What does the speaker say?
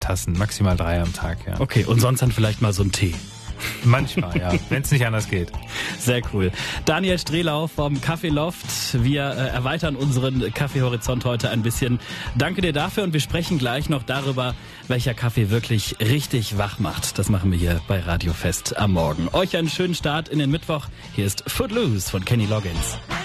Tassen, maximal 3 am Tag, ja. Okay, und sonst dann vielleicht mal so ein Tee. Manchmal, ja, wenn es nicht anders geht. Sehr cool. Daniel Strelau vom Kaffeeloft. Wir erweitern unseren Kaffeehorizont heute ein bisschen. Danke dir dafür und wir sprechen gleich noch darüber, welcher Kaffee wirklich richtig wach macht. Das machen wir hier bei Radio Fest am Morgen. Euch einen schönen Start in den Mittwoch. Hier ist Footloose von Kenny Loggins.